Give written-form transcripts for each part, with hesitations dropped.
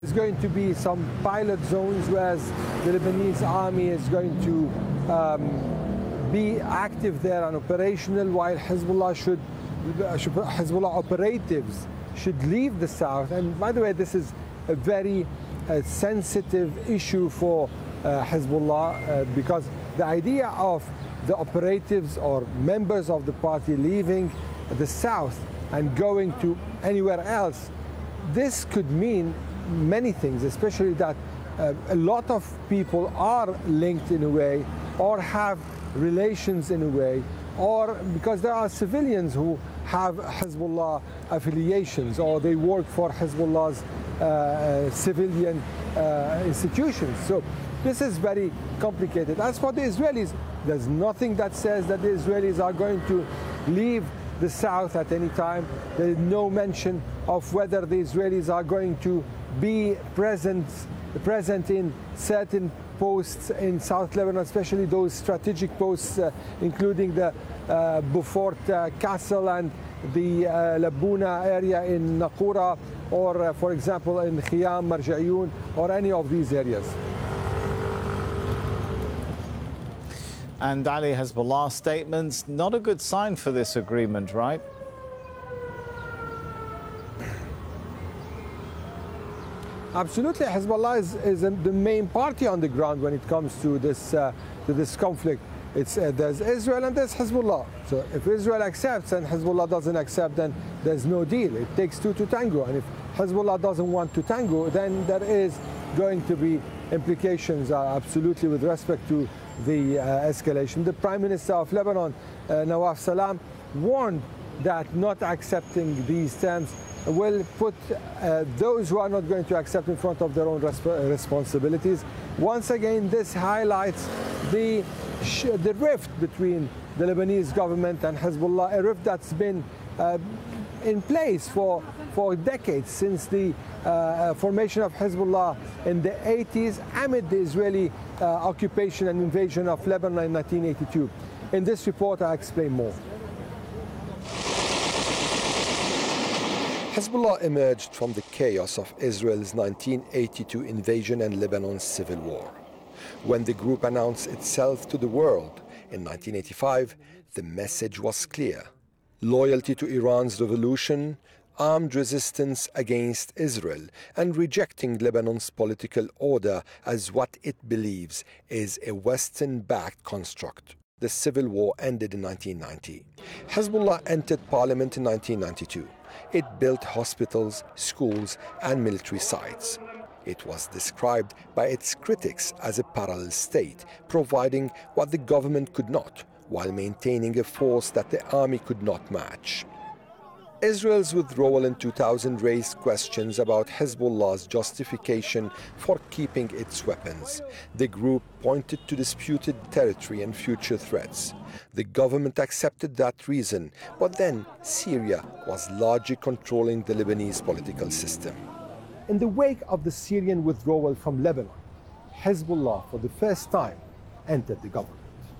There's going to be some pilot zones where the Lebanese army is going to be active there and operational, while Hezbollah operatives should leave the south. And by the way, this is a very sensitive issue for Hezbollah because the idea of the operatives or members of the party leaving the south and going to anywhere else, this could mean many things, especially that a lot of people are linked in a way or have relations in a way, or because there are civilians who have Hezbollah affiliations or they work for Hezbollah's civilian institutions. So this is very complicated. As for the Israelis, there's nothing that says that the Israelis are going to leave the south at any time. There is no mention of whether the Israelis are going to be present in certain posts in South Lebanon, especially those strategic posts, including the Beaufort Castle and the Labuna area in Naqoura, or for example in Khiyam, Marjayoun, or any of these areas. And Ali, Hezbollah statements, not a good sign for this agreement, right? Absolutely, Hezbollah is the main party on the ground when it comes to this conflict. There's Israel and there's Hezbollah. So if Israel accepts and Hezbollah doesn't accept, then there's no deal. It takes two to tango. And if Hezbollah doesn't want to tango, then there is going to be implications absolutely with respect to the escalation. The Prime Minister of Lebanon, Nawaf Salam, warned that not accepting these terms will put those who are not going to accept in front of their own responsibilities. Once again, this highlights the rift between the Lebanese government and Hezbollah, a rift that's been in place for decades, since the formation of Hezbollah in the 80s amid the Israeli occupation and invasion of Lebanon in 1982. In this report, I explain more. Hezbollah emerged from the chaos of Israel's 1982 invasion and Lebanon's civil war. When the group announced itself to the world in 1985, the message was clear: loyalty to Iran's revolution, armed resistance against Israel, and rejecting Lebanon's political order as what it believes is a Western-backed construct. The civil war ended in 1990. Hezbollah entered parliament in 1992. It built hospitals, schools, and military sites. It was described by its critics as a parallel state, providing what the government could not, while maintaining a force that the army could not match. Israel's withdrawal in 2000 raised questions about Hezbollah's justification for keeping its weapons. The group pointed to disputed territory and future threats. The government accepted that reason, but then Syria was largely controlling the Lebanese political system. In the wake of the Syrian withdrawal from Lebanon, Hezbollah, for the first time, entered the government.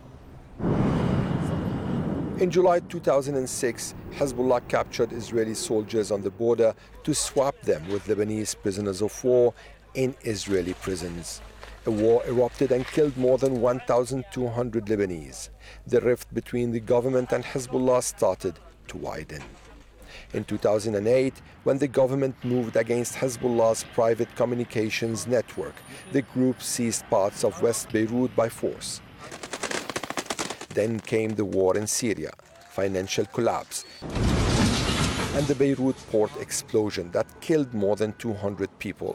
In July 2006, Hezbollah captured Israeli soldiers on the border to swap them with Lebanese prisoners of war in Israeli prisons. A war erupted and killed more than 1,200 Lebanese. The rift between the government and Hezbollah started to widen. In 2008, when the government moved against Hezbollah's private communications network, the group seized parts of West Beirut by force. Then came the war in Syria, financial collapse, and the Beirut port explosion that killed more than 200 people.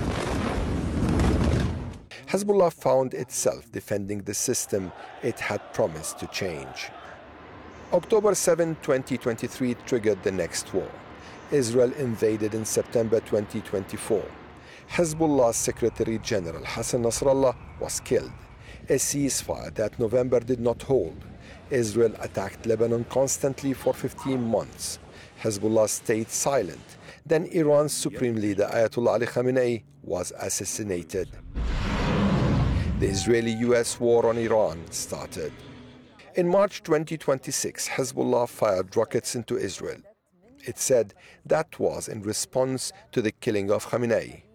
Hezbollah found itself defending the system it had promised to change. October 7, 2023 triggered the next war. Israel invaded in September 2024. Hezbollah's Secretary General Hassan Nasrallah was killed. A ceasefire that November did not hold. Israel attacked Lebanon constantly for 15 months. Hezbollah stayed silent. Then Iran's Supreme Leader Ayatollah Ali Khamenei was assassinated. The Israeli-US war on Iran started. In March 2026, Hezbollah fired rockets into Israel. It said that was in response to the killing of Khamenei.